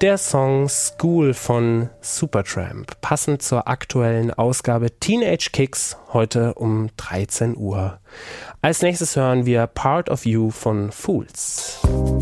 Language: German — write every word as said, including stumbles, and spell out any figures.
Der Song School von Supertramp, passend zur aktuellen Ausgabe Teenage Kicks, heute um dreizehn Uhr. Als nächstes hören wir Part of You von Fools.